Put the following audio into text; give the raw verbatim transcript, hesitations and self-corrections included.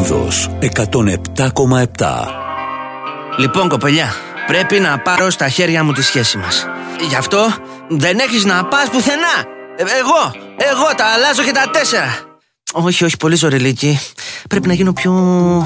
Λίνδος εκατόν επτά κόμμα επτά. Λοιπόν, κοπελιά, πρέπει να πάρω στα χέρια μου τη σχέση μας. Γι' αυτό δεν έχεις να πας πουθενά. ε, Εγώ, εγώ τα αλλάζω και τα τέσσερα. Όχι, όχι, πολύ ζωρελίκι. Πρέπει να γίνω πιο